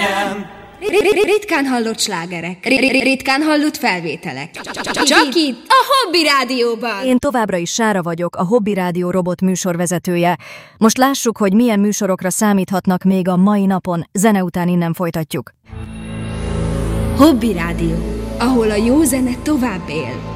menjen. Ritkán hallott slágerek, ritkán hallott felvételek. Csak itt, a Hobby Rádióban! Én továbbra is Sára vagyok, a Hobby Rádió robot műsorvezetője. Most lássuk, hogy milyen műsorokra számíthatnak még a mai napon. Zene után innen folytatjuk. Hobby Rádió, ahol a jó zene tovább él.